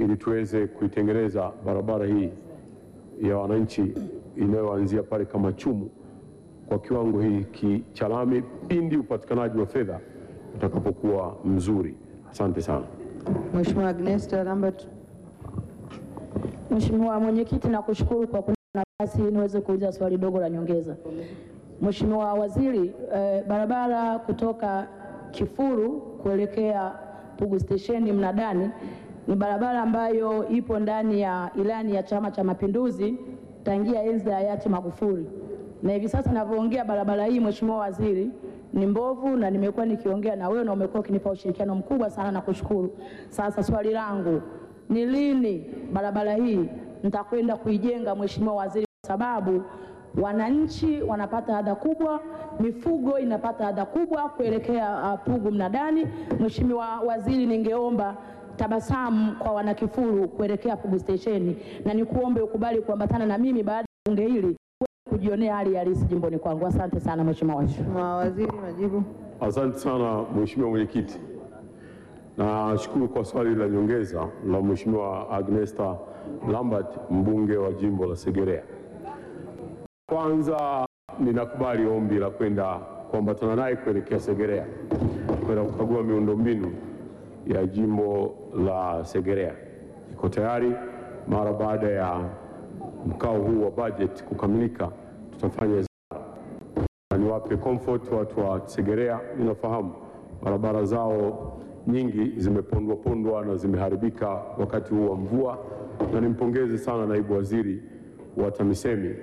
ili tuweze kuitengeneza barabara hii ya wananchi inayoanzia pale Kamachumu kwa kiwango hiki cha lami pindi upatikanaji wa fedha utakapokuwa mzuri. Asante sana. Mheshimiwa Agnesta Lambert. Mheshimiwa Mwenyekiti, nakushukuru kwa kunipa nafasi niweze kuuliza swali dogo la nyongeza. Mheshimiwa Waziri, barabara kutoka Kifuru kuelekea Pugu Stesheni Mnadani ni barabara ambayo ipo ndani ya ilani ya Chama cha Mapinduzi tangia enzi ya hayati Magufuli, na hivi sasa ninavyoongea barabara hii, Mheshimiwa Waziri, ni mbovu, na nimekuwa nikiongea na wewe na umekuwa ukinipa ushirikiano mkubwa sana na kushukuru. Sasa swali langu ni lini barabara hii nitakwenda kuijenga, Mheshimiwa Waziri, kwa sababu wananchi wanapata adha kubwa, mifugo inapata adha kubwa kuelekea Pugu Mnadani. Mheshimiwa Waziri, ningeomba tabasamu kwa wanakifuru kuelekea Pugu Stesheni, na nikuombe ukubali kuambatana na mimi baada ya bunge hili kujionea hali halisi jimboni kwangu. Asante sana Mheshimiwa Waziri. Mheshimiwa Waziri, majibu. Asante sana Mheshimiwa Mwenyekiti. Nashukuru kwa swali la nyongeza la Mheshimiwa Agnesta Lambert, mbunge wa jimbo la Segerea. Kwanza ninakubali ombi la kwenda kuambatana naye kuelekea Segerea kwenda kukagua miundombinu ya jimbo la Segerea. Iko tayari. Mara baada ya mkao huu wa budget kukamilika, tutafanya ziara. Niwape comfort watu wa Segerea, ninafahamu barabara zao nyingi zimepondwa na zimeharibika wakati huu wa mvua, na nimpongeze sana naibu waziri wa TAMISEMI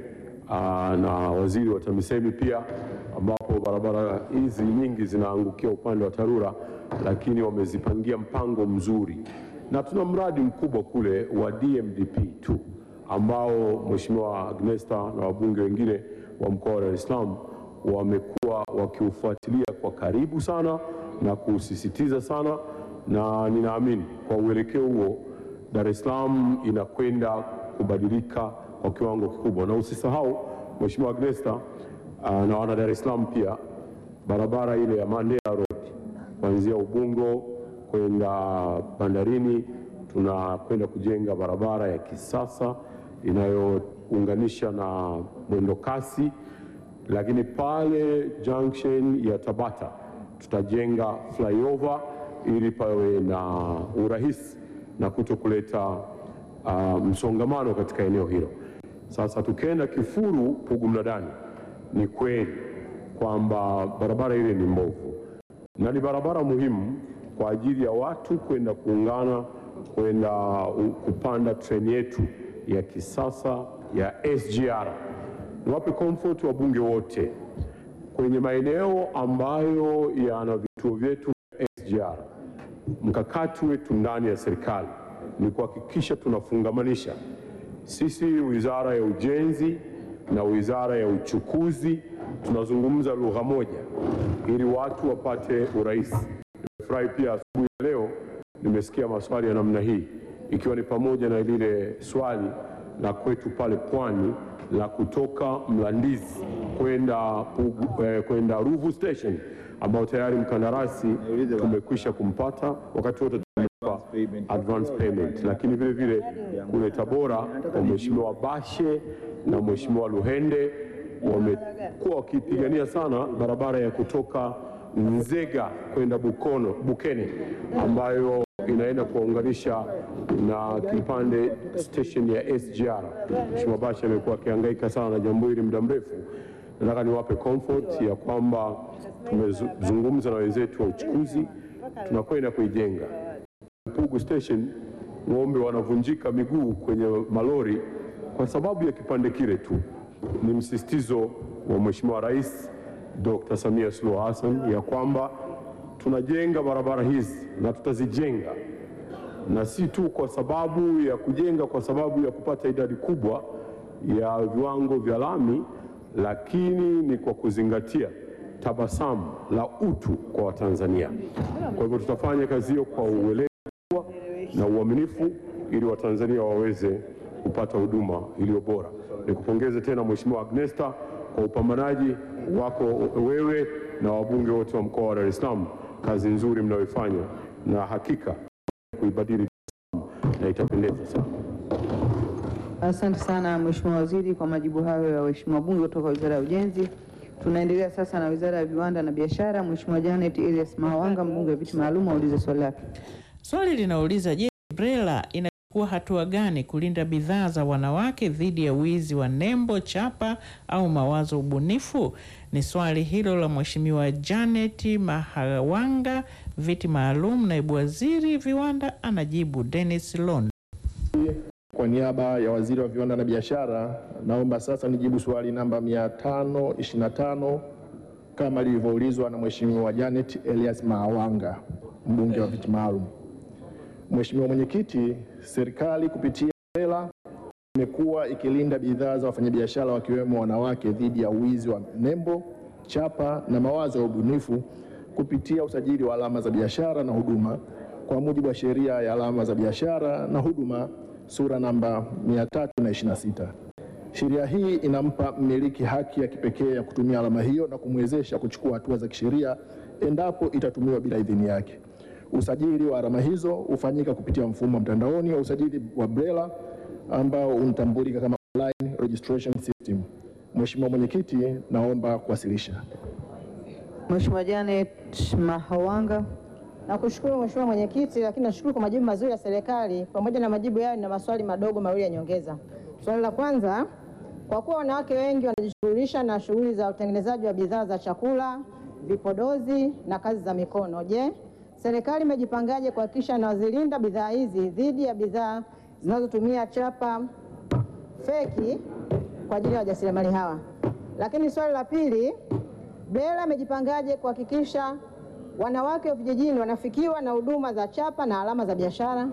na waziri wa TAMISEMI pia, ambapo barabara hizi nyingi zinaangukia upande wa TARURA, lakini wamezipangia mpango mzuri, na tuna mradi mkubwa kule wa DMDP2 ambao Mheshimiwa Agnesta na wabunge wengine wa mkoa wa Dar es Salaam wamekuwa wakiufuatilia kwa karibu sana na kusisitiza sana, na ninaamini kwa uelekeo huo Dar es Salaam inakwenda kubadilika kwa kiwango kikubwa. Na usisahau Mheshimiwa Agnesta na wana Dar es Salaam pia, barabara ile ya Mandela Road kuanzia Ubungo kwenda bandarini, tunakwenda kujenga barabara ya kisasa inayounganisha na mwendo kasi, lakini pale junction ya Tabata tutajenga flyover ili pawe na urahisi na kutokuleta msongamano katika eneo hilo. Sasa tukienda Kifuru Pugu Mnadani, ni kweli kwamba barabara ile ni mbovu na ni barabara muhimu kwa ajili ya watu kwenda kuungana, kwenda kupanda treni yetu ya kisasa ya SGR. Niwape comfort wabunge wote kwenye maeneo ambayo yana vituo vyetu vya SGR. Mkakati wetu ndani ya serikali ni kuhakikisha tunafungamanisha sisi, Wizara ya Ujenzi na Wizara ya Uchukuzi, tunazungumza lugha moja ili watu wapate urahisi. Nimefurahi pia asubuhi leo nimesikia maswali ya namna hii, ikiwa ni pamoja na lile swali la kwetu pale Pwani la kutoka Mlandizi kwenda Ruvu Station, ambao tayari mkandarasi tumekwisha kumpata, wakati wote tumelipa advance payment. Lakini vile vile kule Tabora kwa Mheshimiwa Bashe na Mheshimiwa Luhende wamekuwa wakipigania sana barabara ya kutoka Nzega kwenda Bukene ambayo inaenda kuunganisha na kipande station ya SGR. Mheshimiwa Bashe amekuwa akihangaika sana na jambo hili muda mrefu. Nataka niwape comfort ya kwamba tumezungumza na wenzetu wa uchukuzi, tunakwenda kuijenga. Pugu Station ng'ombe wanavunjika miguu kwenye malori kwa sababu ya kipande kile tu. Ni msisitizo wa Mheshimiwa Rais Dr. Samia Suluhu Hassan ya kwamba tunajenga barabara hizi na tutazijenga, na si tu kwa sababu ya kujenga, kwa sababu ya kupata idadi kubwa ya viwango vya lami, lakini ni kwa kuzingatia tabasamu la utu kwa Watanzania. Kwa hivyo tutafanya kazi hiyo kwa uelewa na uaminifu ili Watanzania waweze kupata huduma iliyo bora. Nikupongeze tena Mheshimiwa Agnesta kwa upambanaji wako wewe na wabunge wote wa mkoa wa Dar es Salaam, kazi nzuri mnayoifanya, na hakika kuibadili na itapendeza sana. Asante sana Mheshimiwa Waziri kwa majibu hayo ya waheshimiwa wabunge kutoka Wizara ya Ujenzi. Tunaendelea sasa na Wizara ya Viwanda na Biashara. Mheshimiwa Janet Elias Mahawanga, mbunge wa viti maalum, aulize swali lake. Swali linauliza, je, BRELA inachukua hatua gani kulinda bidhaa za wanawake dhidi ya wizi wa nembo, chapa au mawazo ubunifu? Ni swali hilo la Mheshimiwa Janet Mahawanga, viti maalum, naibu waziri viwanda, anajibu Dennis Londo. Kwa niaba ya Waziri wa Viwanda na Biashara, naomba sasa nijibu swali namba 525 kama lilivyoulizwa na Mheshimiwa Janet Elias Mahawanga, mbunge wa viti maalum. Mheshimiwa Mwenyekiti, serikali kupitia BRELA imekuwa ikilinda bidhaa za wafanyabiashara wakiwemo wanawake dhidi ya wizi wa nembo, chapa na mawazo ya ubunifu kupitia usajili wa alama za biashara na huduma kwa mujibu wa Sheria ya Alama za Biashara na Huduma sura namba 326. Sheria hii inampa mmiliki haki ya kipekee ya kutumia alama hiyo na kumwezesha kuchukua hatua za kisheria endapo itatumiwa bila idhini yake. Usajili wa alama hizo hufanyika kupitia mfumo wa mtandaoni wa usajili wa BRELA ambao unatambulika kama Online Registration System. Mheshimiwa Mwenyekiti, naomba kuwasilisha. Mheshimiwa Janet Mahawanga. Nakushukuru Mheshimiwa Mwenyekiti, lakini nashukuru kwa majibu mazuri ya serikali. Pamoja na majibu yao na maswali madogo mawili ya nyongeza. Swali la kwanza, kwa kuwa wanawake wengi wanajishughulisha na shughuli za utengenezaji wa bidhaa za chakula, vipodozi na kazi za mikono, je, serikali imejipangaje kuhakikisha inazilinda bidhaa hizi dhidi ya bidhaa zinazotumia chapa feki kwa ajili ya wajasiriamali hawa? Lakini swali la pili, BRELA imejipangaje kuhakikisha wanawake wa vijijini wanafikiwa na huduma za chapa na alama za biashara?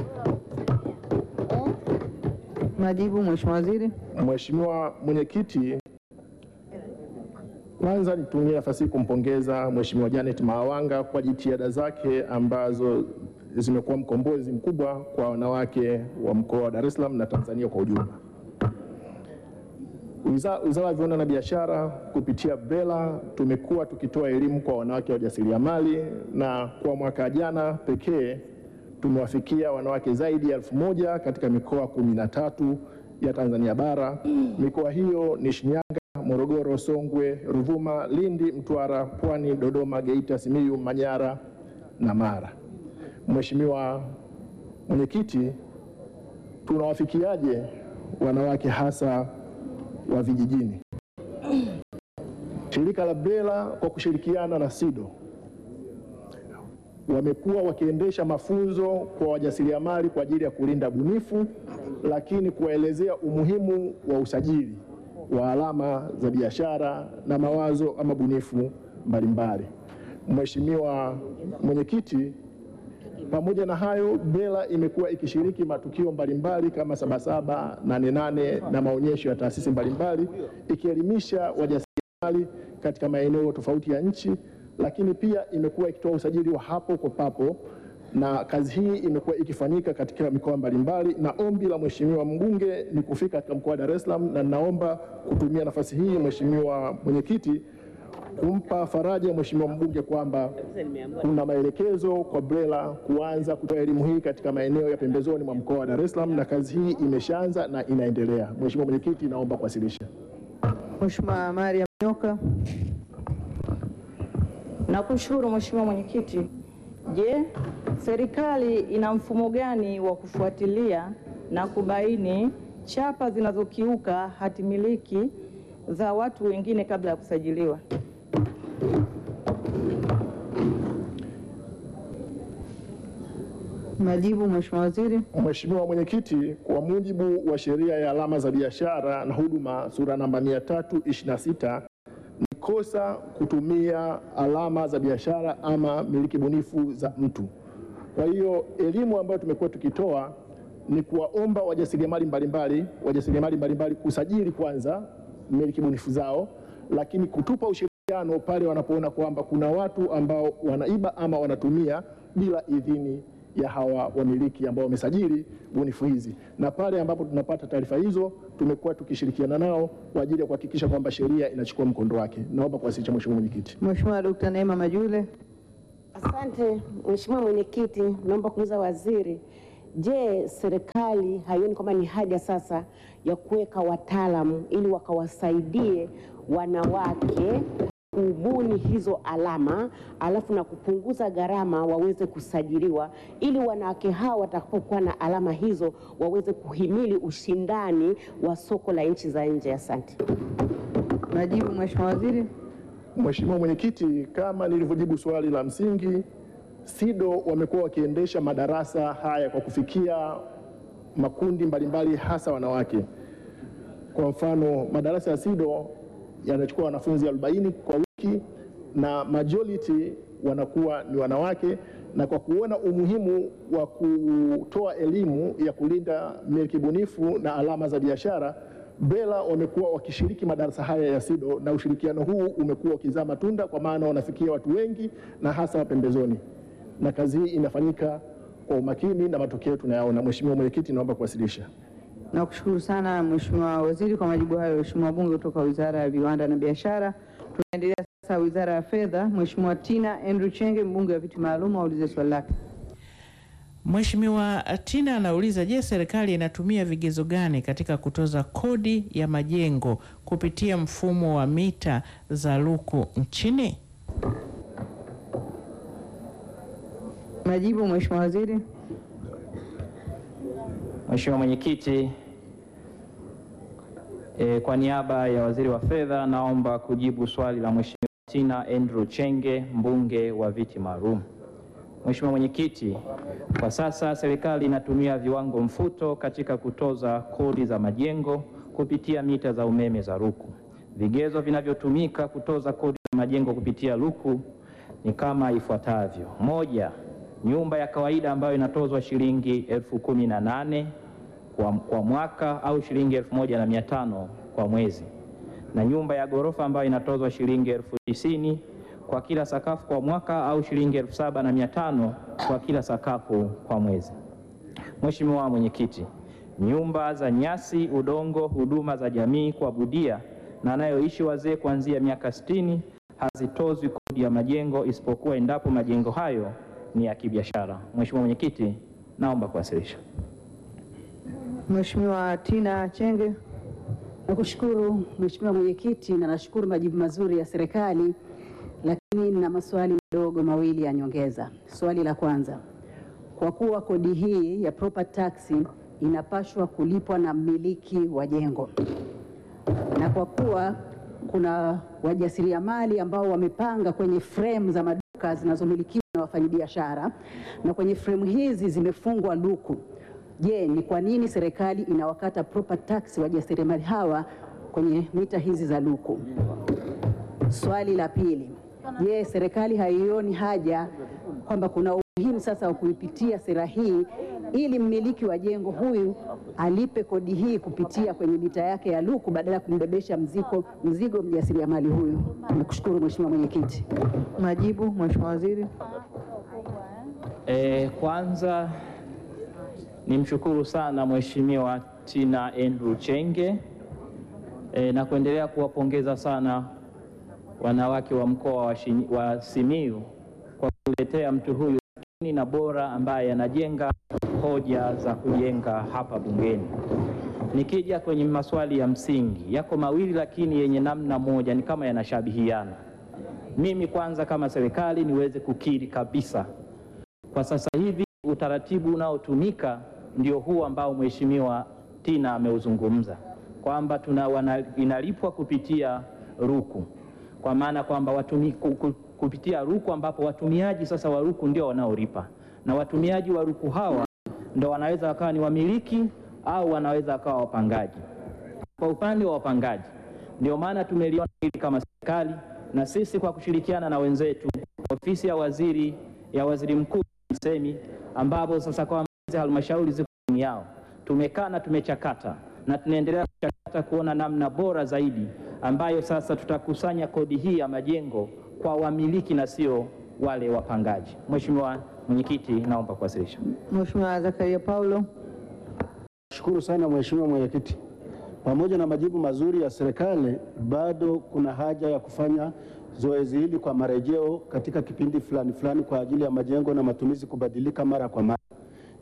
Majibu Mheshimiwa Waziri. Mheshimiwa Mwenyekiti, kwanza nitumie nafasi hii kumpongeza Mheshimiwa Janet Mahawanga kwa jitihada zake ambazo zimekuwa mkombozi mkubwa kwa wanawake wa mkoa wa Dar es Salaam na Tanzania kwa ujumla. Wizara ya Viwanda na Biashara kupitia BRELA tumekuwa tukitoa elimu kwa wanawake wajasiriamali, na kwa mwaka jana pekee tumewafikia wanawake zaidi ya 1000 katika mikoa 13 ya Tanzania bara. Mikoa hiyo ni Shinyanga, Morogoro, Songwe, Ruvuma, Lindi, Mtwara, Pwani, Dodoma, Geita, Simiyu, Manyara na Mara. Mheshimiwa Mwenyekiti, tunawafikiaje wanawake hasa wa vijijini? Shirika la BRELA kwa kushirikiana na SIDO wamekuwa wakiendesha mafunzo kwa wajasiriamali kwa ajili ya kulinda bunifu, lakini kuwaelezea umuhimu wa usajili wa alama za biashara na mawazo ama bunifu mbalimbali. Mheshimiwa Mwenyekiti, pamoja na hayo, BRELA imekuwa ikishiriki matukio mbalimbali kama Sabasaba, 88 na maonyesho ya taasisi mbalimbali ikielimisha wajasiriamali katika maeneo tofauti ya nchi, lakini pia imekuwa ikitoa usajili wa hapo kwa papo, na kazi hii imekuwa ikifanyika katika mikoa mbalimbali, na ombi la Mheshimiwa mbunge ni kufika katika mkoa wa Dar es Salaam, na naomba kutumia nafasi hii Mheshimiwa Mwenyekiti kumpa faraja Mheshimiwa mbunge kwamba kuna maelekezo kwa BRELA kuanza kutoa elimu hii katika maeneo ya pembezoni mwa mkoa wa Dar es Salaam, na kazi hii imeshaanza na inaendelea. Mheshimiwa Mwenyekiti, naomba kuwasilisha. Mheshimiwa Mariam Nyoka. Nakushukuru Mheshimiwa Mwenyekiti. Je, serikali ina mfumo gani wa kufuatilia na kubaini chapa zinazokiuka hati miliki za watu wengine kabla ya kusajiliwa? Majibu Mheshimiwa Waziri. Mheshimiwa Mwenyekiti, kwa mujibu wa Sheria ya Alama za Biashara na Huduma sura namba 326, ni kosa kutumia alama za biashara ama miliki bunifu za mtu. Kwa hiyo elimu ambayo tumekuwa tukitoa ni kuwaomba wajasiriamali mbalimbali kusajili kwanza miliki bunifu zao, lakini kutupa ushirikiano pale wanapoona kwamba kuna watu ambao wanaiba ama wanatumia bila idhini ya hawa wamiliki ambao wamesajili bunifu hizi, na pale ambapo tunapata taarifa hizo tumekuwa tukishirikiana nao kwa ajili ya kuhakikisha kwamba sheria inachukua mkondo wake. Naomba kuwasilisha Mheshimiwa Mwenyekiti. Mheshimiwa Dr. Neema Majule. Asante Mheshimiwa Mwenyekiti, naomba kuuliza waziri, Je, serikali haioni kwamba ni haja sasa ya kuweka wataalamu ili wakawasaidie wanawake kubuni hizo alama, alafu na kupunguza gharama waweze kusajiliwa, ili wanawake hao watakapokuwa na alama hizo waweze kuhimili ushindani wa soko la nchi za nje? Asante. Majibu, Mheshimiwa Waziri. Mheshimiwa Mwenyekiti, kama nilivyojibu swali la msingi, SIDO wamekuwa wakiendesha madarasa haya kwa kufikia makundi mbalimbali, hasa wanawake. Kwa mfano, madarasa ya SIDO yanachukua wanafunzi 40 kwa wiki na majority wanakuwa ni wanawake, na kwa kuona umuhimu wa kutoa elimu ya kulinda miliki bunifu na alama za biashara, BRELA wamekuwa wakishiriki madarasa haya ya SIDO, na ushirikiano huu umekuwa ukizaa matunda, kwa maana wanafikia watu wengi na hasa pembezoni, na kazi hii inafanyika kwa umakini na matokeo tunayaona. Mheshimiwa Mwenyekiti, naomba kuwasilisha. Nakushukuru sana Mheshimiwa Waziri kwa majibu hayo. Mheshimiwa Bunge kutoka Wizara ya Viwanda na Biashara. Tunaendelea sasa Wizara ya Fedha. Mheshimiwa Tina Andrew Chenge, mbunge wa viti maalum, aulize swali lake. Mheshimiwa Tina anauliza, je, serikali inatumia vigezo gani katika kutoza kodi ya majengo kupitia mfumo wa mita za luku nchini? Majibu, Mheshimiwa Waziri. Mheshimiwa Mwenyekiti, kwa niaba ya Waziri wa Fedha naomba kujibu swali la Mheshimiwa Tina Andrew Chenge, mbunge wa viti maalum. Mheshimiwa Mwenyekiti, kwa sasa serikali inatumia viwango mfuto katika kutoza kodi za majengo kupitia mita za umeme za luku. Vigezo vinavyotumika kutoza kodi za majengo kupitia luku ni kama ifuatavyo: moja, nyumba ya kawaida ambayo inatozwa shilingi 18,000 kwa mwaka au shilingi 1,500 kwa mwezi, na nyumba ya ghorofa ambayo inatozwa shilingi 90,000 kwa kila sakafu kwa mwaka au shilingi 7,500 kwa kila sakafu kwa mwezi. Mheshimiwa Mwenyekiti, nyumba za nyasi, udongo, huduma za jamii, kuabudia na anayoishi wazee kuanzia miaka 60 hazitozwi kodi ya majengo isipokuwa endapo majengo hayo ni ya kibiashara. Mheshimiwa Mwenyekiti, naomba kuwasilisha. Mheshimiwa Tina Chenge. Nakushukuru Mheshimiwa Mwenyekiti, na nashukuru majibu mazuri ya serikali, lakini nina maswali madogo mawili ya nyongeza. Swali la kwanza, kwa kuwa kodi hii ya property tax inapashwa kulipwa na mmiliki wa jengo, na kwa kuwa kuna wajasiriamali ambao wamepanga kwenye frame za maduka zinazomilikiwa na wafanyabiashara, na kwenye frame hizi zimefungwa luku, je, ni kwa nini serikali inawakata property tax wajasiriamali hawa kwenye mita hizi za luku? Swali la pili, je, serikali haioni haja kwamba kuna umuhimu sasa wa kuipitia sera hii ili mmiliki wa jengo huyu alipe kodi hii kupitia kwenye mita yake ya luku badala ya kumbebesha mzigo mjasiriamali huyu? Nakushukuru Mheshimiwa Mwenyekiti. Majibu, Mheshimiwa Waziri. Kwanza nimshukuru sana Mheshimiwa Tina Andrew Chenge na kuendelea kuwapongeza sana wanawake wa mkoa wa Simiyu kwa kuletea mtu huyu makini na bora ambaye anajenga hoja za kujenga hapa bungeni. Nikija kwenye maswali ya msingi, yako mawili lakini yenye namna moja ni kama yanashabihiana. Mimi kwanza kama serikali niweze kukiri kabisa, kwa sasa hivi utaratibu unaotumika ndio huu ambao Mheshimiwa Tina ameuzungumza, kwamba inalipwa kupitia ruku, kwa maana kwamba kupitia ruku ambapo watumiaji sasa wa ruku ndio wanaolipa, na watumiaji wa ruku hawa ndio wanaweza wakawa ni wamiliki au wanaweza wakawa wapangaji. Kwa upande wa wapangaji, ndio maana tumeliona hili kama serikali, na sisi kwa kushirikiana na wenzetu ofisi ya waziri mkuu TAMISEMI, ambapo sasa kwa halmashauri ziko chini yao, tumekaa na tumechakata na tunaendelea kuchakata kuona namna bora zaidi ambayo sasa tutakusanya kodi hii ya majengo kwa wamiliki na sio wale wapangaji. Mheshimiwa Mwenyekiti, naomba kuwasilisha. Mheshimiwa Zakaria Paulo. Shukuru sana Mheshimiwa Mwenyekiti. Pamoja na majibu mazuri ya serikali, bado kuna haja ya kufanya zoezi hili kwa marejeo katika kipindi fulani kwa ajili ya majengo na matumizi kubadilika mara kwa mara.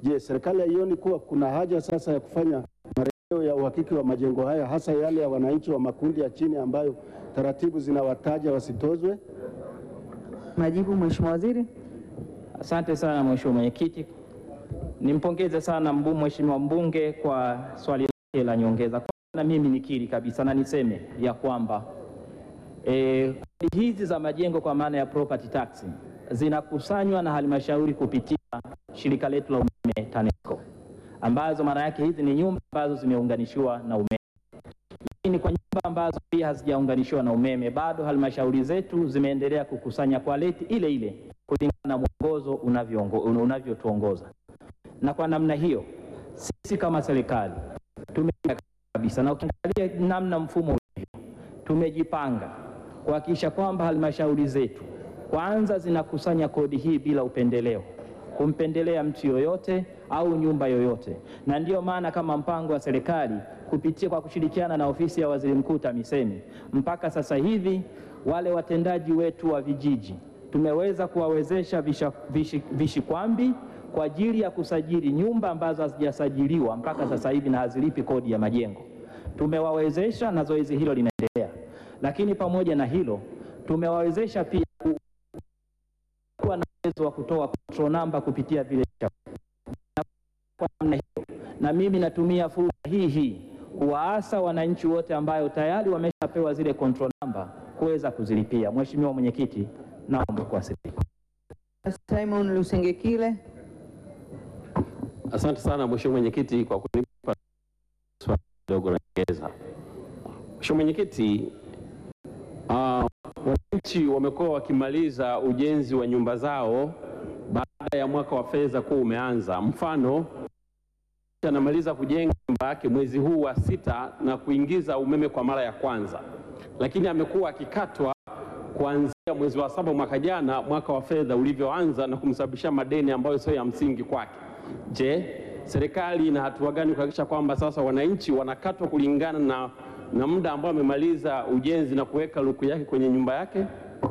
Je, serikali haioni kuwa kuna haja sasa ya kufanya marejeo ya uhakiki wa majengo haya, hasa yale ya wananchi wa makundi ya chini ambayo taratibu zinawataja wasitozwe? Majibu, Mheshimiwa Waziri. Asante sana Mheshimiwa Mwenyekiti. Nimpongeze sana Mheshimiwa mbunge kwa swali lake la nyongeza. Na mimi nikiri kabisa na niseme ya kwamba kodi hizi za majengo kwa maana ya property tax zinakusanywa na halmashauri kupitia shirika letu la umeme TANESCO, ambazo maana yake hizi ni nyumba ambazo zimeunganishiwa na umeme. Lakini kwa nyumba ambazo pia hazijaunganishiwa na umeme, bado halmashauri zetu zimeendelea kukusanya kwa rate ile ile kulingana na mwongozo unavyotuongoza. Na kwa namna hiyo sisi kama serikali kabisa, na ukiangalia namna mfumo ulivyo, tumejipanga kuhakikisha kwamba halmashauri zetu kwanza zinakusanya kodi hii bila upendeleo, kumpendelea mtu yoyote au nyumba yoyote. Na ndiyo maana kama mpango wa serikali kupitia kwa kushirikiana na ofisi ya Waziri Mkuu TAMISEMI, mpaka sasa hivi wale watendaji wetu wa vijiji tumeweza kuwawezesha vishikwambi kwa ajili ya kusajili nyumba ambazo hazijasajiliwa mpaka sasa hivi na hazilipi kodi ya majengo. Tumewawezesha na zoezi hilo linaendelea. Lakini pamoja na hilo, tumewawezesha pia kuwa na uwezo wa kutoa control number kupitia vile. Kwa namna hiyo, na mimi natumia fursa hii kuwaasa wananchi wote ambao tayari wameshapewa zile control number kuweza kuzilipia. Mheshimiwa Mwenyekiti, naomba kuwasilisha. Simon Lusengekile. Asante sana Mheshimiwa Mwenyekiti kwa kunipa swali dogo la nyongeza. Mheshimiwa Mwenyekiti, wananchi wamekuwa wakimaliza ujenzi wa nyumba zao baada ya mwaka wa fedha kuwa umeanza. Mfano, anamaliza kujenga nyumba yake mwezi huu wa 6 na kuingiza umeme kwa mara ya kwanza, lakini amekuwa akikatwa kuanzia mwezi wa 7 mwaka jana, mwaka wa fedha ulivyoanza, na kumsababishia madeni ambayo sio ya msingi kwake. Je, serikali ina hatua gani kuhakikisha kwamba sasa wananchi wanakatwa kulingana na muda ambao amemaliza ujenzi na kuweka luku yake kwenye nyumba yake?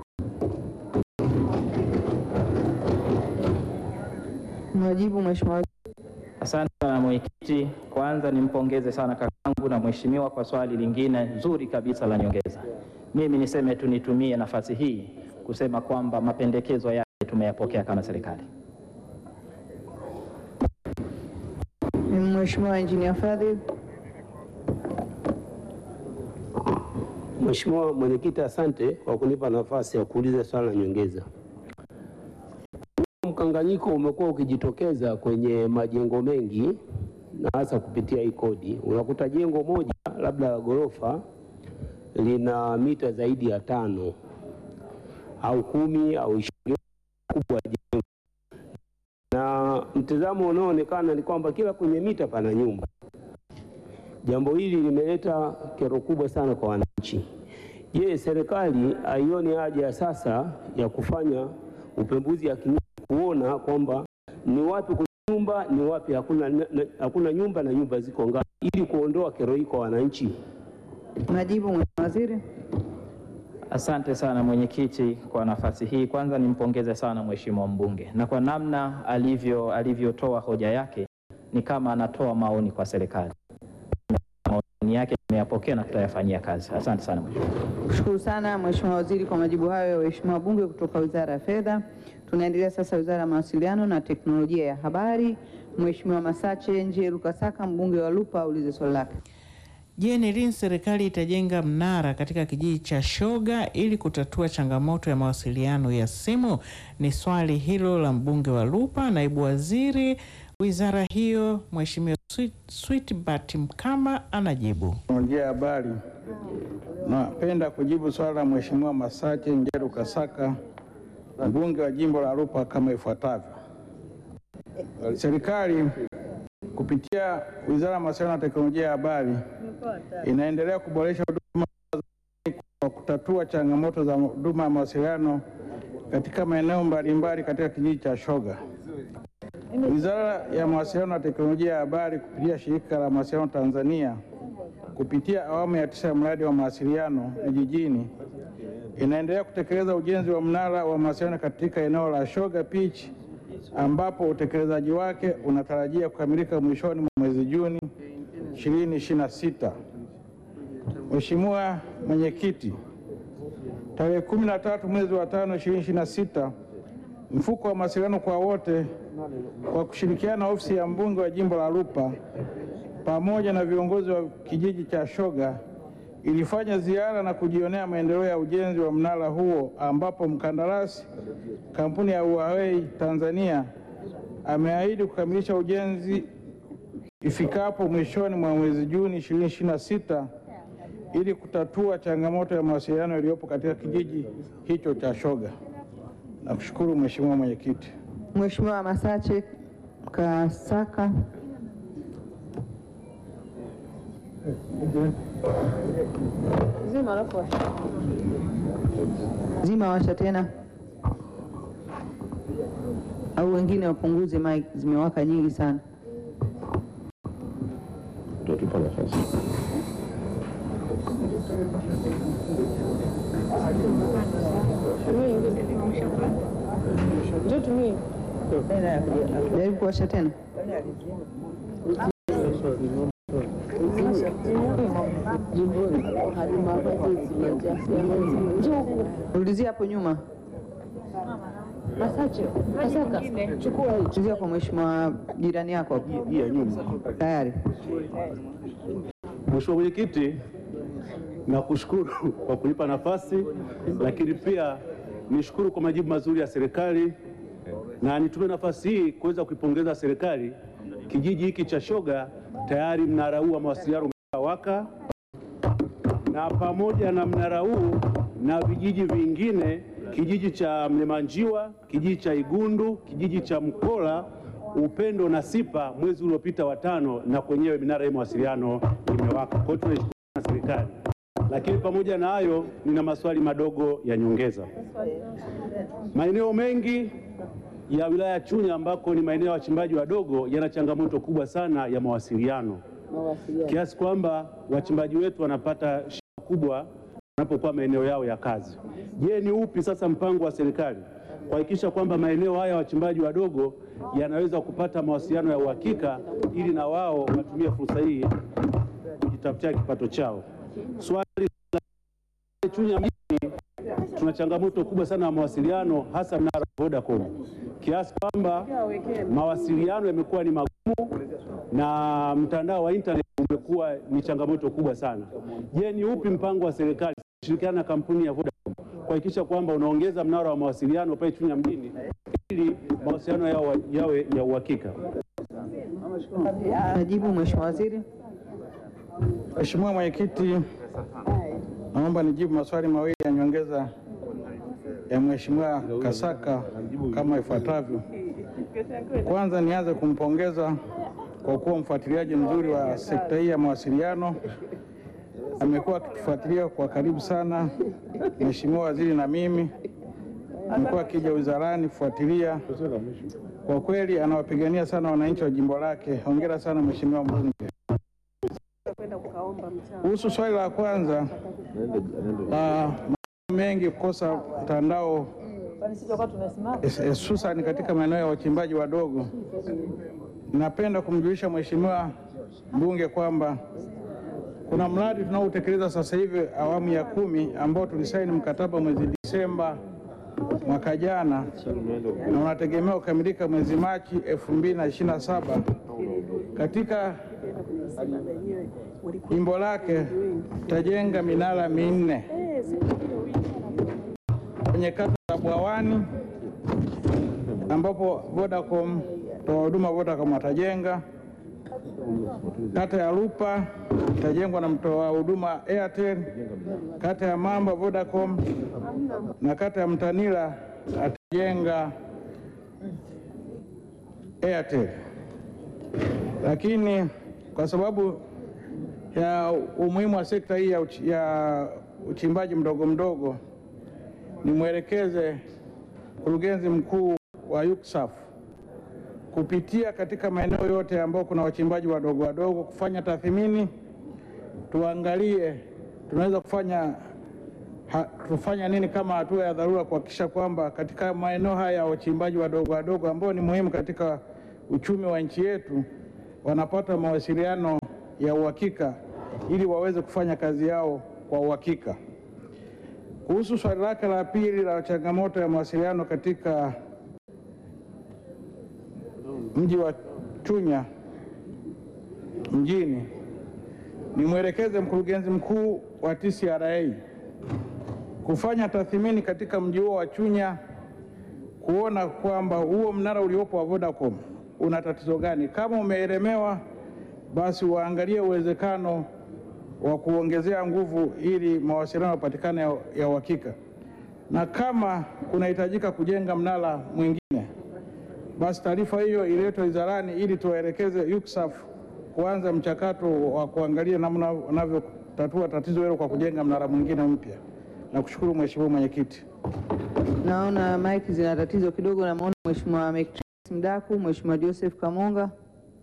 Majibu, Mheshimiwa. Asante sana Mwenyekiti. Kwanza nimpongeze sana kakangu na mheshimiwa kwa swali lingine nzuri kabisa la nyongeza. Mimi niseme tu, nitumie nafasi hii kusema kwamba mapendekezo yake tumeyapokea kama serikali. Mheshimiwa Engineer Fadhili. Mheshimiwa Mwenyekiti, asante kwa kunipa nafasi ya kuuliza swali la nyongeza. Mkanganyiko umekuwa ukijitokeza kwenye majengo mengi na hasa kupitia hii kodi. Unakuta jengo moja labda ghorofa lina mita zaidi ya 5 au 10 au 20 kubwa jengo, na mtazamo unaoonekana ni kwamba kila kwenye mita pana nyumba. Jambo hili limeleta kero kubwa sana kwa wananchi. Je, serikali haioni haja sasa ya kufanya upembuzi yakini kuona kwamba ni wapi kuna nyumba, ni wapi hakuna nyumba, na nyumba ziko ngapi, ili kuondoa kero hii kwa wananchi? Majibu, Mheshimiwa Waziri. Asante sana Mwenyekiti kwa nafasi hii. Kwanza nimpongeze sana Mheshimiwa mbunge, na kwa namna alivyotoa hoja yake ni kama anatoa maoni kwa serikali. Maoni yake nimeyapokea na tutayafanyia kazi. Asante sana Mheshimiwa. Kushukuru sana Mheshimiwa Waziri kwa majibu hayo ya waheshimiwa wabunge kutoka Wizara ya Fedha. Tunaendelea sasa Wizara ya Mawasiliano na Teknolojia ya Habari. Mheshimiwa Masache Nje Lukasaka, mbunge wa Lupa, aulize swali lake. Je, ni lini serikali itajenga mnara katika kijiji cha Shoga ili kutatua changamoto ya mawasiliano ya simu? Ni swali hilo la mbunge wa Lupa. Naibu Waziri Wizara hiyo Mheshimiwa Sweetbat Mkama anajibu. Teknolojia ya Habari. Napenda kujibu swali la Mheshimiwa Masache Nje Lukasaka, mbunge wa jimbo la Lupa kama ifuatavyo. Serikali kupitia Wizara ya Mawasiliano na Teknolojia ya Habari inaendelea kuboresha huduma kwa kutatua changamoto za huduma ya mawasiliano katika maeneo mbalimbali katika kijiji cha Shoga. Wizara ya Mawasiliano na Teknolojia ya Habari kupitia Shirika la Mawasiliano Tanzania kupitia awamu ya 9 ya mradi wa mawasiliano vijijini inaendelea kutekeleza ujenzi wa mnara wa mawasiliano katika eneo la Shoga Pitch ambapo utekelezaji wake unatarajia kukamilika mwishoni mwa mwezi Juni 2026. Mheshimiwa Mwenyekiti, tarehe 13 mwezi wa 5 2026, Mfuko wa Mawasiliano kwa Wote kwa kushirikiana na ofisi ya mbunge wa jimbo la Lupa pamoja na viongozi wa kijiji cha Shoga ilifanya ziara na kujionea maendeleo ya ujenzi wa mnara huo, ambapo mkandarasi kampuni ya Huawei Tanzania ameahidi kukamilisha ujenzi ifikapo mwishoni mwa mwezi Juni 2026 ili kutatua changamoto ya mawasiliano iliyopo katika kijiji hicho cha Shoga. Nakushukuru Mheshimiwa Mwenyekiti. Mheshimiwa Masache Kasaka. Zima washa tena, au wengine wapunguze mic, zimewaka nyingi sana. Jaribu kuwasha tena. Rudizia hapo nyuma. Rudizia kwa mheshimiwa jirani yako hapo. Tayari. Mheshimiwa Mwenyekiti, nakushukuru kwa kunipa nafasi, lakini pia nishukuru kwa majibu mazuri ya serikali, na nitumie nafasi hii kuweza kuipongeza serikali. Kijiji hiki cha Shoga tayari mnara huu wa mawasiliano umewaka, na pamoja na mnara huu na vijiji vingine, kijiji cha Mlemanjiwa, kijiji cha Igundu, kijiji cha Mkola, Upendo na Sipa, mwezi uliopita wa 5 na kwenyewe minara ya mawasiliano imewaka. Kwa hiyo tunashukuru na serikali. Lakini pamoja na hayo, nina maswali madogo ya nyongeza. Maeneo mengi ya wilaya ya Chunya ambako ni maeneo ya wachimbaji wadogo yana changamoto kubwa sana ya mawasiliano, kiasi kwamba wachimbaji wetu wanapata shida kubwa wanapokuwa maeneo yao ya kazi. Je, ni upi sasa mpango wa serikali kuhakikisha kwamba maeneo haya ya wachimbaji wadogo yanaweza kupata mawasiliano ya uhakika ili na wao watumie fursa hii kujitafutia kipato chao? Swali la Chunya mjini, tuna changamoto kubwa sana ya mawasiliano, hasa mnara wa Vodacom, kiasi kwamba mawasiliano yamekuwa ni magumu na mtandao wa internet umekuwa ni changamoto kubwa sana. Je, ni upi mpango wa serikali kushirikiana na kampuni ya Vodacom kuhakikisha kwamba unaongeza mnara wa mawasiliano pale Chunya mjini ili mawasiliano yao yawe ya uhakika? Najibu Mheshimiwa Waziri. Mheshimiwa Mwenyekiti, naomba nijibu maswali mawili ya nyongeza ya Mheshimiwa Kasaka kama ifuatavyo. Kwanza, nianze kumpongeza kwa kuwa mfuatiliaji mzuri wa sekta hii ya mawasiliano. Amekuwa akitufuatilia kwa karibu sana. Mheshimiwa Waziri na mimi amekuwa akija wizarani kufuatilia. Kwa kweli anawapigania sana wananchi wa jimbo lake. Hongera sana Mheshimiwa mbunge. Kuhusu swali la kwanza la mengi kukosa mtandao hususan katika maeneo ya wachimbaji wadogo, napenda kumjulisha Mheshimiwa mbunge kwamba kuna mradi tunaotekeleza sasa hivi awamu ya 10 ambao tulisaini mkataba mwezi Disemba mwaka jana na unategemea kukamilika mwezi Machi 2027. Katika jimbo lake tajenga minara 4 kwenye kata za Bwawani ambapo Vodacom, toa huduma Vodacom atajenga. Kata ya Lupa itajengwa na mtoa huduma Airtel. Kata ya Mamba Vodacom, na kata ya Mtanila atajenga Airtel. Lakini kwa sababu ya umuhimu wa sekta hii ya uchimbaji mdogo mdogo, nimwelekeze mkurugenzi mkuu wa UCSAF kupitia katika maeneo yote ambao kuna wachimbaji wadogo wadogo kufanya tathmini, tuangalie tunaweza kufanya tufanya nini kama hatua ya dharura kuhakikisha kwamba katika maeneo haya ya wachimbaji wadogo wadogo ambao ni muhimu katika uchumi wa nchi yetu wanapata mawasiliano ya uhakika ili waweze kufanya kazi yao kwa uhakika. Kuhusu swali lake la pili la changamoto ya mawasiliano katika mji wa Chunya mjini, nimwelekeze mkurugenzi mkuu wa TCRA kufanya tathmini katika mji huo wa Chunya kuona kwamba huo mnara uliopo wa Vodacom una tatizo gani. Kama umeelemewa, basi waangalie uwezekano wa kuongezea nguvu ili mawasiliano yapatikane ya uhakika, na kama kunahitajika kujenga mnara mwingine, basi taarifa hiyo iletwe wizarani ili tuwaelekeze UCSAF kuanza mchakato wa kuangalia namna wanavyotatua tatizo hilo kwa kujenga mnara mwingine mpya. Nakushukuru Mheshimiwa Mwenyekiti. Naona maiki zina tatizo kidogo. Namuona Mheshimiwa Mektrix Mdaku, Mheshimiwa Joseph Kamonga.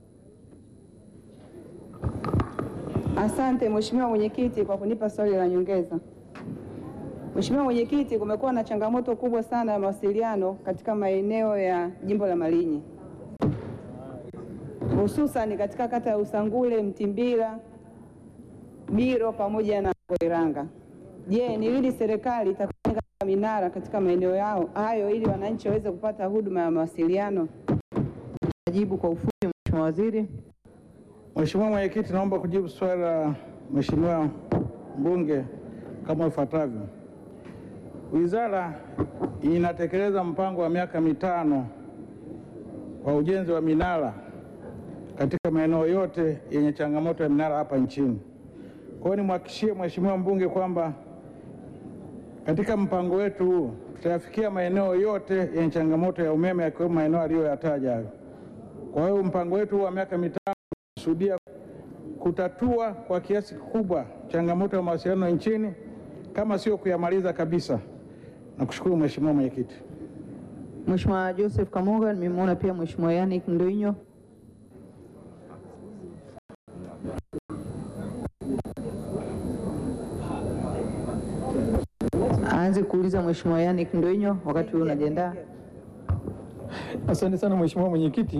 Asante Mheshimiwa Mwenyekiti kwa kunipa swali la nyongeza. Mheshimiwa Mwenyekiti, kumekuwa na changamoto kubwa sana ya mawasiliano katika maeneo ya Jimbo la Malinyi, hususan katika kata ya Usangule, Mtimbira, Biro pamoja na Iranga. Je, ni lini serikali itajenga minara katika maeneo hayo ili wananchi waweze kupata huduma ya mawasiliano? Majibu kwa ufupi, Mheshimiwa Waziri. Mheshimiwa Mwenyekiti, naomba kujibu swali la Mheshimiwa mbunge kama ifuatavyo. Wizara inatekeleza mpango wa miaka mitano wa ujenzi wa minara katika maeneo yote yenye changamoto ya minara hapa nchini. Kwa hiyo nimhakikishie Mheshimiwa mbunge kwamba katika mpango wetu huu tutayafikia maeneo yote yenye changamoto ya umeme yakiwemo maeneo aliyoyataja hayo. Kwa hiyo mpango wetu wa miaka mitano unakusudia kutatua kwa kiasi kikubwa changamoto ya mawasiliano nchini, kama sio kuyamaliza kabisa. Nakushukuru Mheshimiwa Mwenyekiti. Mheshimiwa Joseph Kamonga. Nimemwona pia Mheshimiwa Yannick Ndoinyo. Aanze kuuliza Mheshimiwa Yannick Ndoinyo wakati huu unajiandaa. Asante sana Mheshimiwa Mwenyekiti.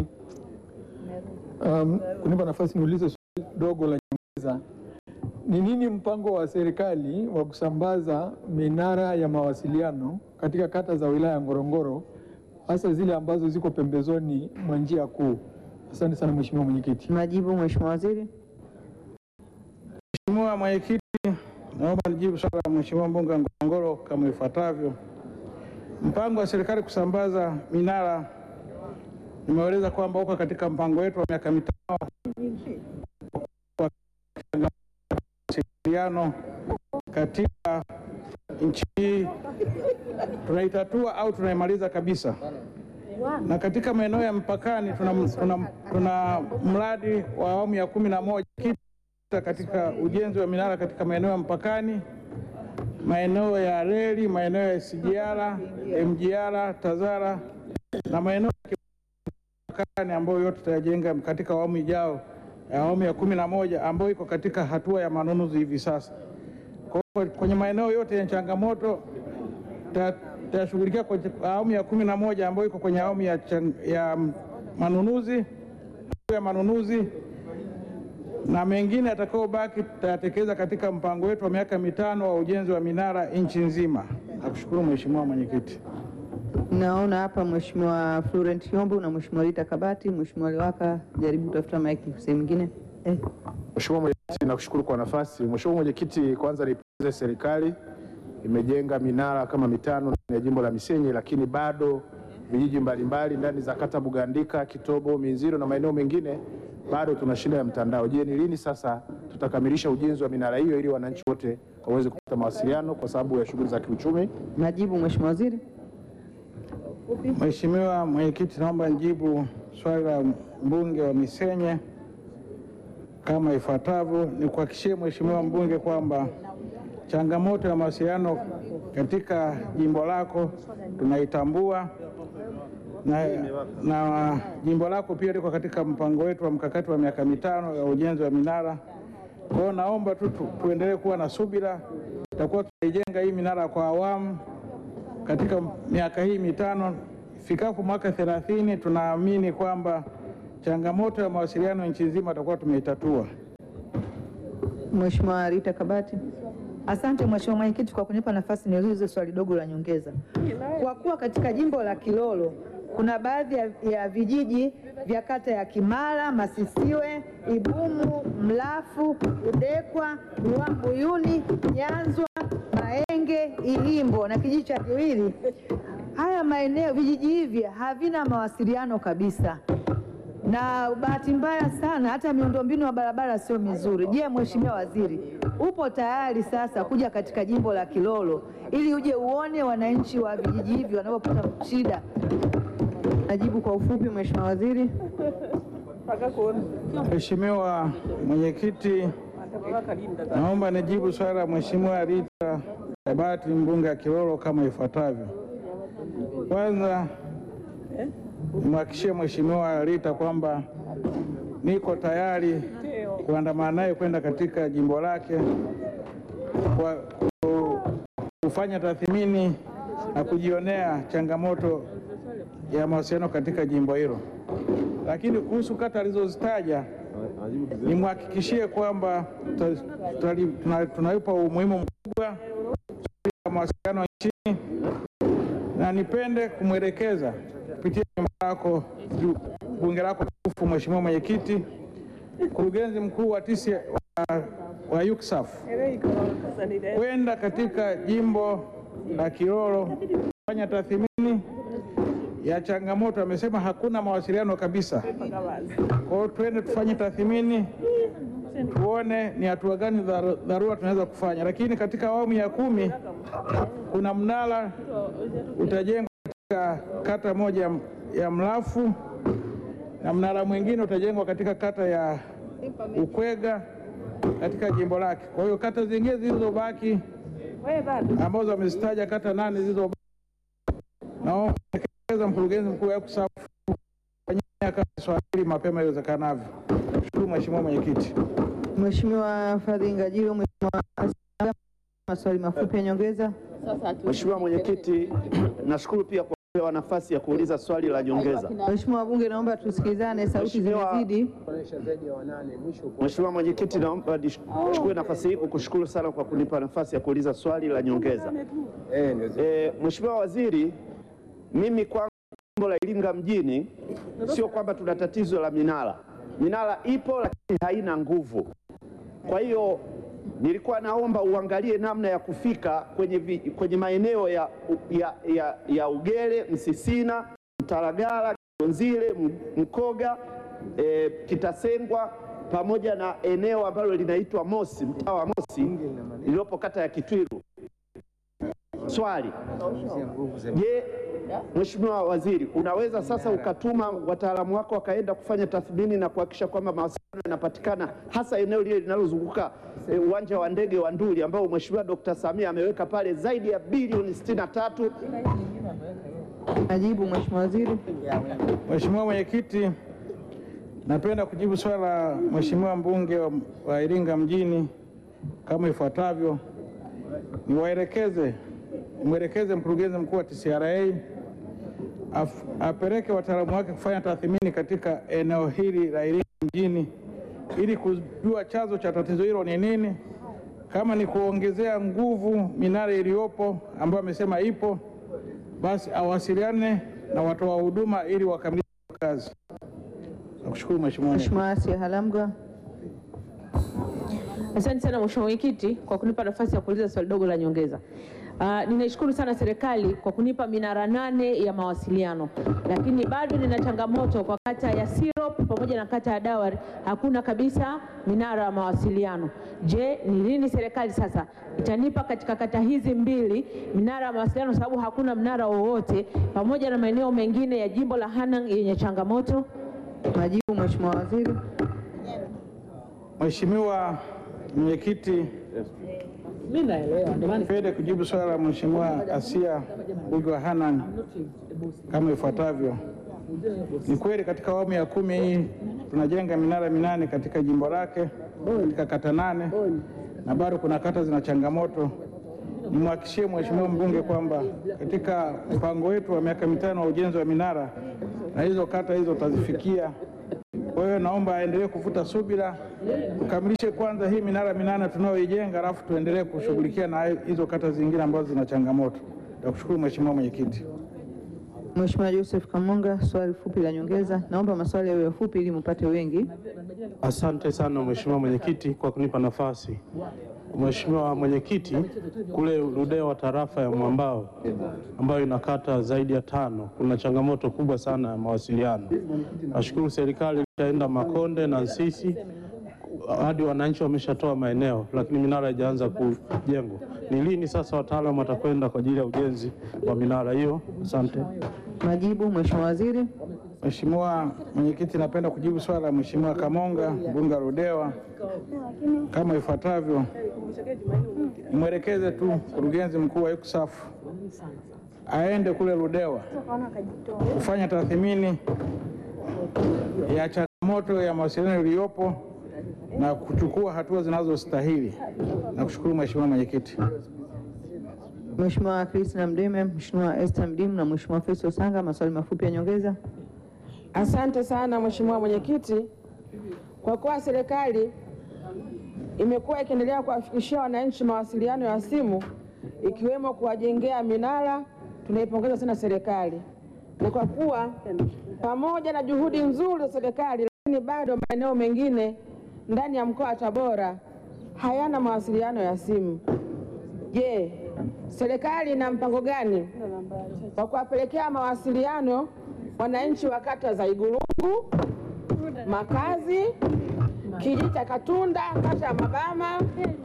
Kunipa nafasi niulize swali dogo la nyongeza. Ni nini mpango wa serikali wa kusambaza minara ya mawasiliano katika kata za wilaya ya Ngorongoro, hasa zile ambazo ziko pembezoni mwa njia kuu? Asante sana Mheshimiwa Mwenyekiti. Majibu Mheshimiwa Waziri. Mheshimiwa Mwenyekiti, naomba nijibu swali la Mheshimiwa mbunge wa Ngorongoro kama ifuatavyo. Mpango wa serikali kusambaza minara, nimeeleza kwamba uko katika mpango wetu wa miaka mitano wa mawasiliano katika nchi hii. Tunaitatua au tunaimaliza kabisa, na katika maeneo ya mpakani tuna mradi wa awamu ya 11 katika ujenzi wa minara katika maeneo ya mpakani, maeneo ya reli, maeneo ya SGR, MGR, TAZARA na maeneo ya mpakani ambayo yote tutajenga katika awamu ijao ya awamu ya 11 ambayo iko katika hatua ya manunuzi hivi sasa. Kwenye maeneo yote yenye changamoto tutashughulikia kwenye awamu ya 11 ambayo iko kwenye awamu ya manunuzi, na mengine yatakayobaki tutayatekeleza katika mpango wetu wa miaka mitano wa ujenzi wa minara nchi nzima. Nakushukuru Mheshimiwa Mwenyekiti. Naona hapa Mheshimiwa Florent Yombo na Mheshimiwa Rita Kabati. Mheshimiwa Liwaka, jaribu kutafuta maiki sehemu nyingine. Mheshimiwa Mwenyekiti, nakushukuru kwa nafasi. Mheshimiwa Mwenyekiti, kwanza nipongeze serikali, imejenga minara kama mitano ndani ya jimbo la Misenyi, lakini bado vijiji mbalimbali ndani za kata Bugandika, Kitobo, Minziro na maeneo mengine bado tuna shida ya mtandao. Je, ni lini sasa tutakamilisha ujenzi wa minara hiyo ili wananchi wote waweze kupata mawasiliano kwa sababu ya shughuli za kiuchumi? Majibu Mheshimiwa Waziri. Mheshimiwa Mwenyekiti, naomba nijibu swali la mbunge wa Misenyi kama ifuatavyo. Nikuhakikishie Mheshimiwa mbunge kwamba changamoto ya mawasiliano katika jimbo lako tunaitambua na jimbo lako pia liko katika mpango wetu wa mkakati wa miaka mitano ya ujenzi wa minara. Kwa hiyo naomba tu tuendelee kuwa na subira tutakuwa tunaijenga hii minara kwa awamu katika miaka hii mitano. Ifikapo mwaka 30 tunaamini kwamba changamoto ya mawasiliano nchi nzima tutakuwa tumeitatua. Mheshimiwa Rita Kabati. Asante Mheshimiwa Mwenyekiti kwa kunipa nafasi niulize swali dogo la nyongeza. Kwa kuwa katika jimbo la Kilolo kuna baadhi ya vijiji vya kata ya Kimara, Masisiwe, Ibumu, Mlafu, Udekwa, Ruambuyuni, Nyanzwa, Maenge, Ihimbo na kijiji cha Kiwili. Haya maeneo, vijiji hivi havina mawasiliano kabisa, na bahati mbaya sana hata miundombinu ya barabara sio mizuri. Je, Mheshimiwa Waziri, upo tayari sasa kuja katika jimbo la Kilolo ili uje uone wananchi wa vijiji hivi wanapopata shida? Najibu kwa ufupi Mheshimiwa Waziri. Mheshimiwa Mwenyekiti, naomba nijibu swali la Mheshimiwa Rita Kabati, mbunge wa Kilolo, kama ifuatavyo. Kwanza, nimhakikishie Mheshimiwa Rita kwamba niko tayari kuandamana naye kwenda katika jimbo lake kwa kufanya tathmini na kujionea changamoto ya mawasiliano katika jimbo hilo. Lakini kuhusu kata alizozitaja, nimhakikishie kwamba tunaipa umuhimu mkubwa wa mawasiliano nchini, na nipende kumwelekeza kupitia bunge lako tukufu, Mheshimiwa Mwenyekiti, mkurugenzi mkuu wa wa UCSAF kwenda katika jimbo la Kilolo kufanya tathmini ya changamoto. Amesema hakuna mawasiliano kabisa. Kwa hiyo twende tufanye tathmini, tuone ni hatua gani dharura tunaweza kufanya. Lakini katika awamu ya 10 kuna mnara utajengwa katika kata moja ya Mlafu na mnara mwingine utajengwa katika kata ya Ukwega katika jimbo lake. Kwa hiyo kata zingine zilizobaki ambazo wamezitaja kata 8 zilizobaki, naomba mkurugenzi mkuu wa UCSAF kufanyia kazi swali hili mapema iwezekanavyo. Shukuru Mheshimiwa Mwenyekiti. Mheshimiwa Fadhili Ngajilo, Mheshimiwa, maswali mafupi ya nyongeza. Mheshimiwa Mwenyekiti, nashukuru pia kwa kupewa nafasi ya kuuliza swali la nyongeza. Mheshimiwa wabunge, naomba tusikilizane, sauti zimezidi. Mheshimiwa Mwenyekiti, naomba nichukue nafasi hii kukushukuru sana kwa kunipa nafasi ya kuuliza swali la nyongeza. Mheshimiwa Waziri, mimi kwangu jimbo la Iringa mjini sio kwamba tuna tatizo la minara. Minara ipo lakini haina nguvu. Kwa hiyo nilikuwa naomba uangalie namna ya kufika kwenye maeneo ya Ugere, Msisina, Mtaragala, Konzile, Mkoga, Kitasengwa pamoja na eneo ambalo linaitwa Mosi, mtaa wa Mosi lililopo kata ya Kitwiru. Swali, je, Mheshimiwa Waziri, unaweza sasa ukatuma wataalamu wako wakaenda kufanya tathmini na kuhakikisha kwamba mawasiliano yanapatikana hasa eneo lile linalozunguka uwanja wa ndege wa Nduli ambao Mheshimiwa Dr. Samia ameweka pale zaidi ya bilioni 63? Najibu Mheshimiwa Waziri. Mheshimiwa Mwenyekiti, napenda kujibu swali la Mheshimiwa mbunge wa Iringa mjini kama ifuatavyo. Nimwelekeze mkurugenzi mkuu wa TCRA apeleke wataalamu wake kufanya tathmini katika eneo hili la Iringa mjini ili kujua chanzo cha tatizo hilo ni nini. Kama ni kuongezea nguvu minara iliyopo ambayo amesema ipo, basi awasiliane na watoa huduma ili wakamilishe kazi. Nakushukuru Mheshimiwa. Mheshimiwa Asia Halamga. Asante sana Mheshimiwa Mwenyekiti kwa kunipa nafasi ya kuuliza swali dogo la nyongeza. Ninaishukuru sana serikali kwa kunipa minara 8 ya mawasiliano, lakini bado nina changamoto kwa kata ya Sirop pamoja na kata ya Dawari, hakuna kabisa minara ya mawasiliano. Je, ni lini serikali sasa itanipa katika kata hizi 2 minara ya mawasiliano, sababu hakuna mnara wowote, pamoja na maeneo mengine ya jimbo la Hanang yenye changamoto? Majibu Mheshimiwa Waziri. Mheshimiwa Mwenyekiti, mimi naelewa, ndio maana nipende kujibu swali la Mheshimiwa Asia mbunge wa Hanang kama ifuatavyo. Ni kweli katika awamu ya 10 hii tunajenga minara 8 katika jimbo lake katika kata 8, na bado kuna kata zina changamoto. nimhakikishie Mheshimiwa mbunge kwamba katika mpango wetu wa miaka mitano wa ujenzi wa minara na hizo kata hizo tazifikia. Kwa hiyo naomba aendelee kuvuta subira, tukamilishe kwanza hii minara minane tunayoijenga, alafu tuendelee kushughulikia na hizo kata zingine ambazo zina changamoto. Nakushukuru Mheshimiwa Mwenyekiti. Mheshimiwa Joseph Kamunga, swali fupi la nyongeza. Naomba maswali yawe fupi ili mpate wengi. Asante sana Mheshimiwa Mwenyekiti kwa kunipa nafasi. Mheshimiwa Mwenyekiti, kule Ludewa tarafa ya Mwambao ambayo ina kata zaidi ya 5, kuna changamoto kubwa sana ya mawasiliano. Nashukuru serikali itaenda Makonde na Nsisi hadi wananchi wameshatoa maeneo, lakini minara haijaanza kujengwa. Ni lini sasa wataalamu watakwenda kwa ajili ya ujenzi wa minara hiyo? Asante. Majibu Mheshimiwa Waziri. Mheshimiwa Mwenyekiti, napenda kujibu swala la Mheshimiwa Kamonga, mbunge wa Ludewa kama ifuatavyo. Nimwelekeze tu mkurugenzi mkuu wa UCSAF aende kule Ludewa kufanya tathmini ya changamoto ya mawasiliano iliyopo na kuchukua hatua zinazostahili. Nakushukuru Mheshimiwa Mwenyekiti. Mheshimiwa Christina Mdeme, Mheshimiwa Esther Mdimu na Mheshimiwa Festo Sanga, maswali mafupi ya nyongeza. Asante sana Mheshimiwa Mwenyekiti. Kwa kuwa serikali imekuwa ikiendelea kuwafikishia wananchi mawasiliano ya simu ikiwemo kuwajengea minara, tunaipongeza sana serikali. Na kwa kuwa pamoja na juhudi nzuri za serikali, lakini bado maeneo mengine ndani ya mkoa wa Tabora hayana mawasiliano ya simu. Je, serikali ina mpango gani wa kuwapelekea mawasiliano wananchi wa kata za Igurungu, Makazi, kijiji cha Katunda, kata ya Mabama,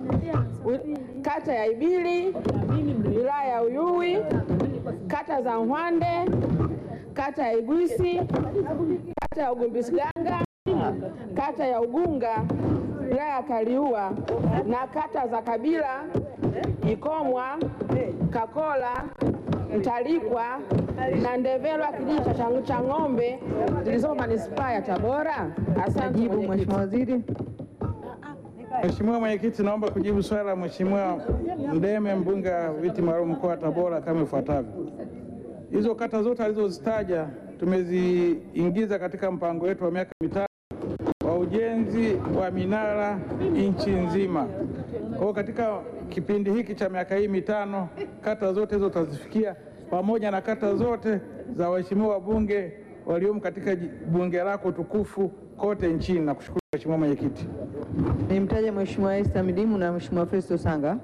kata ya Ibili, wilaya ya Uyui, kata za Nhwande, kata ya Igwisi, kata ya Ugumbisiganga, kata ya Ugunga, wilaya ya Kaliua na kata za Kabila, Ikomwa, Kakola, Mtalikwa na Ndevelwa, kijiji cha Ng'ombe zilizo manispaa ya Tabora? Asante Mheshimiwa Waziri. Mheshimiwa Mwenyekiti, naomba kujibu swali la Mheshimiwa Mdeme, mbunge wa viti maalum mkoa wa Tabora kama ifuatavyo. Hizo kata zote alizozitaja tumeziingiza katika mpango wetu wa miaka mitano wa ujenzi wa minara nchi nzima. Kwa hiyo katika kipindi hiki cha miaka hii mitano, kata zote hizo tazifikia, pamoja na kata zote za waheshimiwa wabunge waliomo katika bunge lako tukufu kote nchini. Nakushukuru Mheshimiwa Mwenyekiti. Nimtaje Mheshimiwa Esther Mdimu na Mheshimiwa Festo Sanga.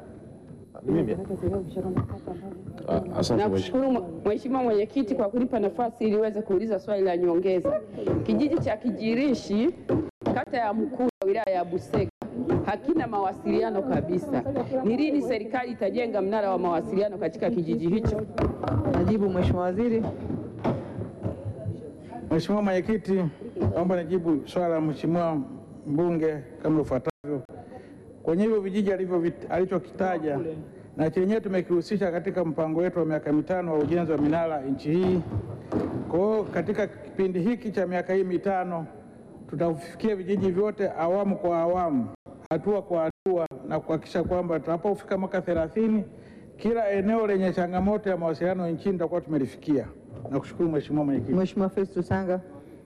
Nakushukuru Mheshimiwa Mwenyekiti kwa kunipa nafasi ili niweze kuuliza swali la nyongeza. Kijiji cha Kijirishi, kata ya Mkuu, wilaya ya Busega, hakina mawasiliano kabisa. Ni lini serikali itajenga mnara wa mawasiliano katika kijiji hicho? Najibu Mheshimiwa Waziri. Mheshimiwa Mwenyekiti, naomba nijibu swala la Mheshimiwa mbunge kama ifuatavyo. Kwenye hivyo vijiji alichokitaja na chenyewe tumekihusisha katika mpango wetu wa miaka mitano wa ujenzi wa minara nchi hii. Kwa hiyo katika kipindi hiki cha miaka hii mitano tutafikia vijiji vyote awamu kwa awamu, hatua kwa hatua, na kuhakikisha kwamba tunapofika mwaka 30 kila eneo lenye changamoto ya mawasiliano nchini tutakuwa tumelifikia. Nakushukuru Mheshimiwa Mwenyekiti. Mheshimiwa Festo Sanga.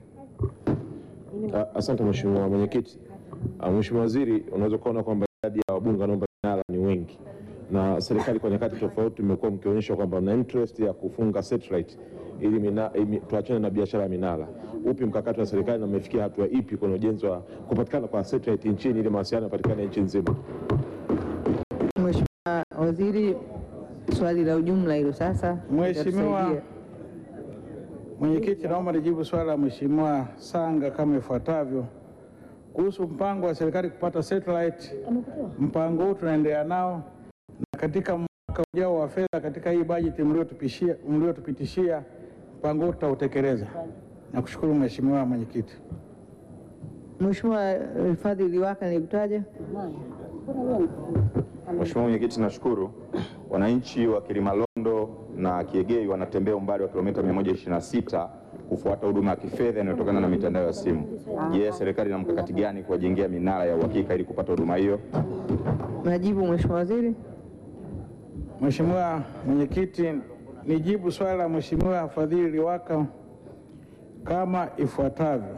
Asante Mheshimiwa Mwenyekiti. Mheshimiwa Waziri, unaweza kuona kwamba idadi ya wabunge wanaomba minara ni wengi, na serikali kwa nyakati tofauti imekuwa mkionyesha kwamba na interest ya kufunga satellite ili tuachane na biashara ya minara. Upi mkakati wa serikali na mmefikia hatua ipi kwenye ujenzi wa kupatikana kwa satellite nchini ili mawasiliano yapatikane nchi nzima? Mheshimiwa Waziri, swali la ujumla hilo sasa. Mheshimiwa Mwenyekiti, naomba nijibu swali la Mheshimiwa Sanga kama ifuatavyo. Kuhusu mpango wa serikali kupata satellite, mpango huu tunaendelea nao, na katika mwaka ujao wa fedha katika hii bajeti mliotupitishia mpango huu tutautekeleza. Nakushukuru Mheshimiwa Mwenyekiti. Mheshimiwa Fadhili Liwaka nilikutaja. Mheshimiwa Mwenyekiti, nashukuru. Wananchi wa Kilimalondo na Kiegei wanatembea umbali wa kilomita 126 kufuata huduma ya kifedha inayotokana na mitandao ya simu. Je, serikali ina mkakati gani kuwajengea minara ya uhakika ili kupata huduma hiyo? Najibu Mheshimiwa Waziri. Mheshimiwa Mwenyekiti, nijibu swali la Mheshimiwa Fadhili Liwaka kama ifuatavyo.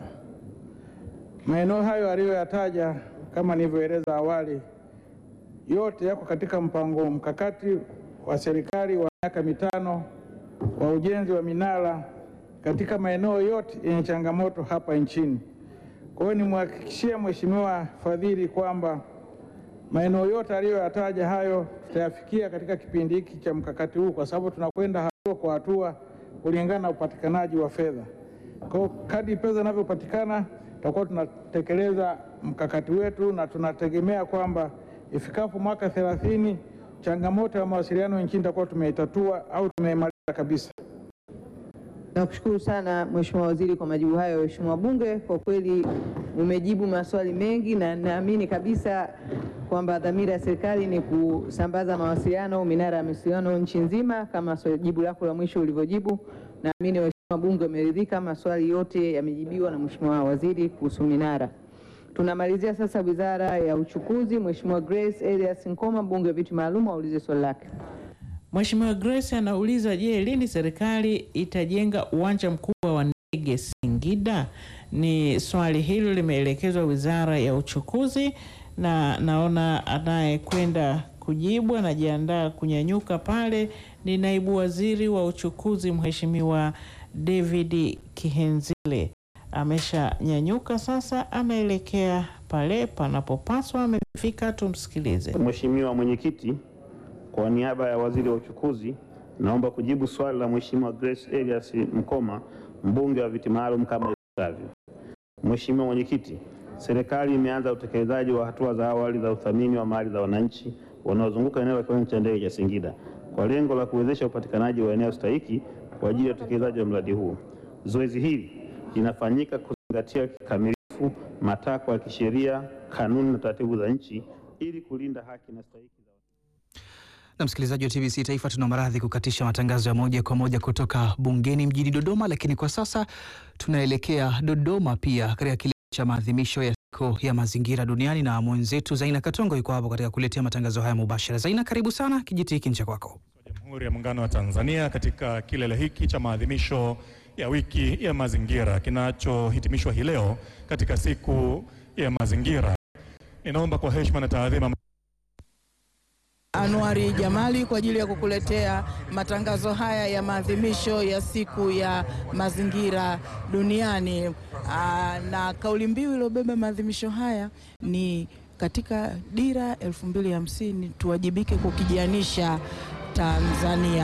Maeneo hayo aliyoyataja kama nilivyoeleza awali, yote yako katika mpango mkakati wa serikali wa miaka mitano wa ujenzi wa minara katika maeneo yote yenye changamoto hapa nchini. Kwa hiyo nimhakikishie Mheshimiwa Fadhili kwamba maeneo yote aliyoyataja hayo tutayafikia katika kipindi hiki cha mkakati huu, kwa sababu tunakwenda hatua kwa hatua kulingana na upatikanaji wa fedha. Kwa hiyo kadri pesa inavyopatikana tutakuwa tunatekeleza mkakati wetu, na tunategemea kwamba ifikapo mwaka 30 changamoto ya mawasiliano nchini tutakuwa tumeitatua au tumeimaliza kabisa. Nakushukuru sana Mheshimiwa Waziri kwa majibu hayo. Mheshimiwa Bunge, kwa kweli umejibu maswali mengi na naamini kabisa kwamba dhamira ya serikali ni kusambaza mawasiliano, minara ya mawasiliano nchi nzima kama jibu lako la mwisho ulivyojibu. Naamini Mheshimiwa Bunge umeridhika, maswali yote yamejibiwa na Mheshimiwa Waziri kuhusu minara. Tunamalizia sasa Wizara ya Uchukuzi. Mheshimiwa Grace Elias Nkoma, Bunge viti maalum, aulize swali lake. Mheshimiwa Grace anauliza, je, lini serikali itajenga uwanja mkubwa wa ndege Singida? Ni swali hilo limeelekezwa Wizara ya Uchukuzi na naona anayekwenda kujibu anajiandaa kunyanyuka pale ni Naibu Waziri wa Uchukuzi Mheshimiwa David Kihenzile. Amesha nyanyuka sasa, anaelekea pale panapopaswa, amefika, tumsikilize. Mheshimiwa Mwenyekiti, kwa niaba ya Waziri wa Uchukuzi naomba kujibu swali la Mheshimiwa Grace Elias Mkoma, mbunge wa viti maalum kama ifuatavyo. Mheshimiwa Mwenyekiti, serikali imeanza utekelezaji wa hatua za awali za uthamini wa mali za wananchi wanaozunguka eneo la kiwanja cha ndege cha Singida kwa lengo la kuwezesha upatikanaji wa eneo stahiki kwa ajili ya utekelezaji wa mradi huu. Zoezi hili linafanyika kuzingatia kikamilifu matakwa ya kisheria, kanuni na taratibu za nchi ili kulinda haki na stahiki za na msikilizaji wa TBC Taifa, tuna maradhi kukatisha matangazo ya moja kwa moja kutoka bungeni mjini Dodoma, lakini kwa sasa tunaelekea Dodoma pia katika kile cha maadhimisho ya siku ya mazingira duniani, na mwenzetu Zaina Katongo yuko hapo katika kuletea matangazo haya mubashara. Zaina, karibu sana, kijiti hiki ni cha kwako. Jamhuri ya Muungano wa Tanzania katika kilele hiki cha maadhimisho ya wiki ya mazingira kinachohitimishwa hii leo katika siku ya mazingira, ninaomba kwa heshima na taadhima Anwari Jamali kwa ajili ya kukuletea matangazo haya ya maadhimisho ya siku ya mazingira duniani. Na kauli mbiu iliyobeba maadhimisho haya ni katika dira 2050 tuwajibike kukijanisha Tanzania.